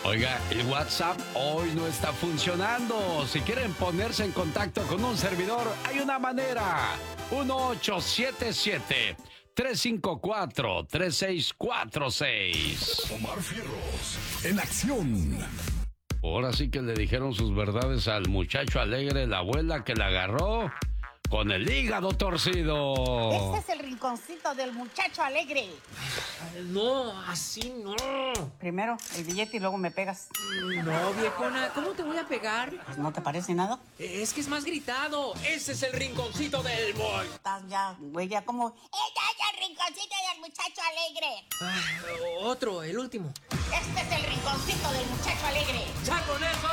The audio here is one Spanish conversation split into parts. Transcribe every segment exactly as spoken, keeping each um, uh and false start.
Oiga, el WhatsApp hoy no está funcionando. Si quieren ponerse en contacto con un servidor, hay una manera. uno ocho siete siete, tres cinco cuatro, tres seis cuatro seis. Omar Fierros, en acción. Ahora sí que le dijeron sus verdades al muchacho alegre, la abuela que la agarró con el hígado torcido. Este es el rinconcito del muchacho alegre. No, así no. Primero el billete y luego me pegas. No, viejona, ¿cómo te voy a pegar? Pues, ¿no te parece nada? Es que es más gritado. Ese es el rinconcito del boy. Estás ya, güey, ya como... ¡Este es el rinconcito del muchacho alegre! Ah, otro, el último. Este es el rinconcito del muchacho alegre. ¡Ya con eso!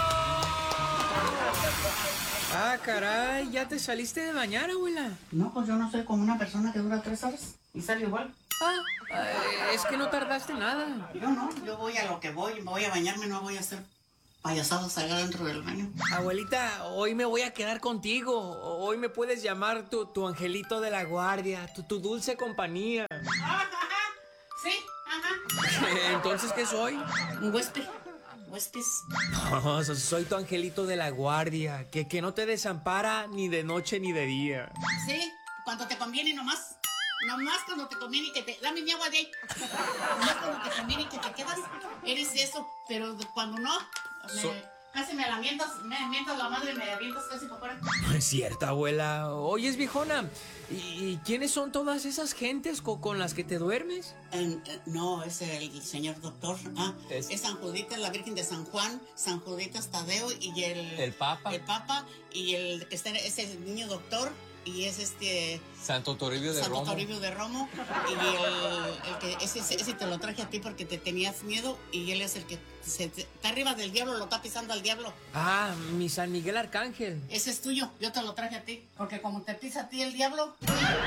Ah, caray, ¿ya te saliste de bañar, abuela? No, pues yo no soy como una persona que dura tres horas y sale igual. Ah, eh, es que no tardaste nada. Yo no, yo voy a lo que voy, me voy a bañarme, no voy a hacer payasados allá dentro del baño. Abuelita, hoy me voy a quedar contigo. Hoy me puedes llamar tu, tu angelito de la guardia, tu, tu dulce compañía. Ajá, ajá, sí, ajá. ¿Entonces qué soy? Un huésped. Huéspedes. No, soy tu angelito de la guardia, que, que no te desampara ni de noche ni de día. Sí, cuando te conviene nomás. Nomás cuando te conviene que te... Dame mi agua de ahí. Nomás cuando te conviene que te quedas, eres eso. Pero cuando no, me, so... casi me la mientas, me mientas la madre y me avientas casi por fuera. No es cierto, abuela. Oye, es viejona. ¿Y, ¿Y quiénes son todas esas gentes con, con las que te duermes? Eh, eh, no, es el señor doctor. Ah, es... es San Judita, la Virgen de San Juan, San Judita Tadeo y el... El Papa. El Papa y el que está es el niño doctor. Y es este... Santo Toribio de Santo Romo. Santo Toribio de Romo. Y el, el que... Ese, ese te lo traje a ti porque te tenías miedo. Y él es el que se, está arriba del diablo, lo está pisando al diablo. Ah, mi San Miguel Arcángel. Ese es tuyo, yo te lo traje a ti. Porque como te pisa a ti el diablo...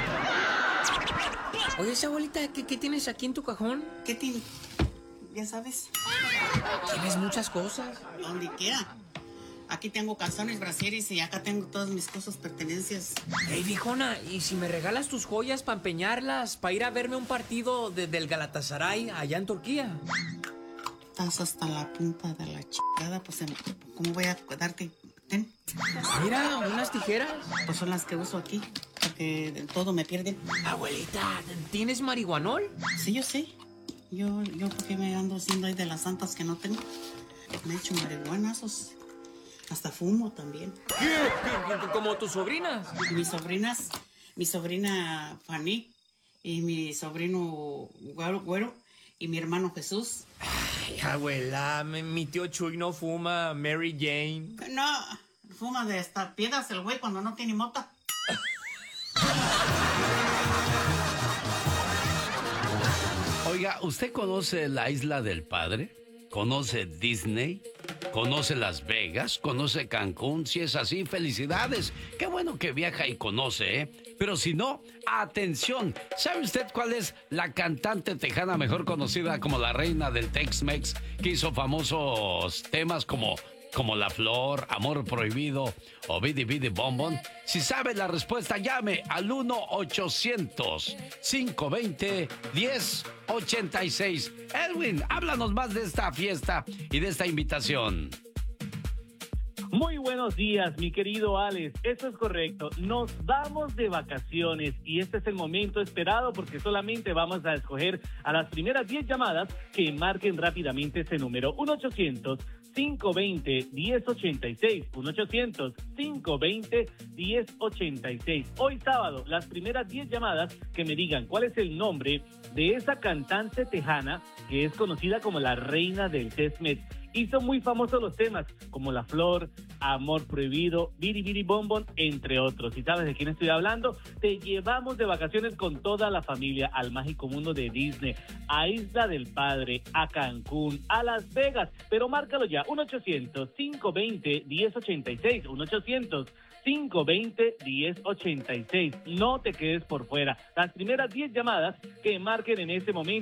Oye, esa abuelita, ¿qué, qué tienes aquí en tu cajón? ¿Qué tiene? Ya sabes. Tienes muchas cosas. Donde quiera. Aquí tengo calzones, brasieres y acá tengo todas mis cosas, pertenencias. Ey, viejona, ¿y si me regalas tus joyas para empeñarlas, para ir a verme un partido de, del Galatasaray allá en Turquía? Estás hasta la punta de la chingada, pues, ¿cómo voy a darte? Ten. Mira, unas tijeras. Pues son las que uso aquí, porque todo me pierden. Abuelita, ¿tienes marihuanol? Sí, yo sé. Yo, yo, ¿por qué me ando haciendo ahí de las santas que no tengo? Me he hecho marihuanazos. Hasta fumo también. ¿Qué? ¿Como tus sobrinas? Mis sobrinas, mi sobrina Fanny y mi sobrino Güero, Güero y mi hermano Jesús. Ay, abuela, mi tío Chuy no fuma Mary Jane. No, fuma de estas piedras el güey cuando no tiene mota. Oiga, ¿usted conoce la Isla del Padre? ¿Conoce Disney? ¿Conoce Las Vegas? ¿Conoce Cancún? Si es así, felicidades. Qué bueno que viaja y conoce, ¿eh? Pero si no, atención. ¿Sabe usted cuál es la cantante tejana mejor conocida como la reina del Tex-Mex, que hizo famosos temas como... como La Flor, Amor Prohibido o Bidi Bidi Bom Bom? Si sabe la respuesta, llame al uno ochocientos, cinco veinte, diez ochenta y seis. Edwin, háblanos más de esta fiesta y de esta invitación. Muy buenos días, mi querido Alex. Eso es correcto. Nos vamos de vacaciones y este es el momento esperado porque solamente vamos a escoger a las primeras diez llamadas que marquen rápidamente ese número. uno ochocientos, cinco veinte, diez ochenta y seis. uno ochocientos, cinco veinte, diez ochenta y seis. Hoy sábado, las primeras diez llamadas que me digan cuál es el nombre de esa cantante tejana que es conocida como la reina del Tex-Mex. Hizo muy famosos los temas como La Flor, Amor Prohibido, Bidi Bidi Bom Bom, entre otros. ¿Y sabes de quién estoy hablando? Te llevamos de vacaciones con toda la familia al mágico mundo de Disney, a Isla del Padre, a Cancún, a Las Vegas. Pero márcalo ya, uno ochocientos, cinco veinte, diez ochenta y seis, uno ochocientos, cinco veinte, diez ochenta y seis. No te quedes por fuera. Las primeras diez llamadas que marquen en este momento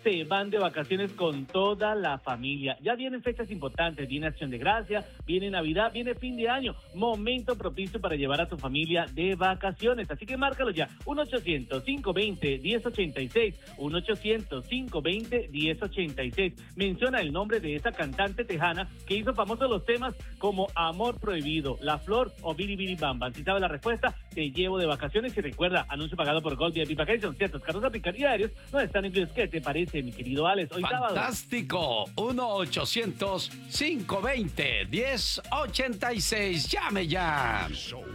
se van de vacaciones con toda la familia. Ya vienen fechas importantes, viene Acción de Gracia, viene Navidad, viene fin de año. Momento propicio para llevar a tu familia de vacaciones. Así que márcalo ya, uno ochocientos, cinco veinte, diez ochenta y seis, uno ochocientos, cinco veinte, diez ochenta y seis. Menciona el nombre de esa cantante tejana que hizo famosos los temas como Amor Prohibido, La Flor o Biri Biri Bam Bam. Si sabes la respuesta, te llevo de vacaciones. Y recuerda, anuncio pagado por Gold V I P Vacations. Ciertos carros aplican diarios no están incluidos. ¿Qué te parece, mi querido Alex? Hoy sábado. Fantástico. uno ochocientos, cinco veinte, diez ochenta y seis. Llame ya.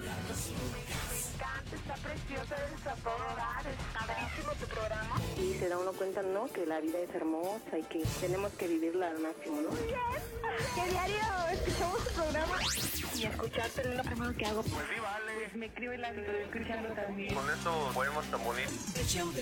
Está preciosa del sabor, está padrísimo tu programa. Y se da uno cuenta, ¿no? Que la vida es hermosa y que tenemos que vivirla al máximo, ¿no? ¿Qué diario escuchamos tu programa? Y escucharte es lo primero que hago. Pues sí, vale. Pues me escribo y la estoy escuchando también. Con eso podemos tan bonito.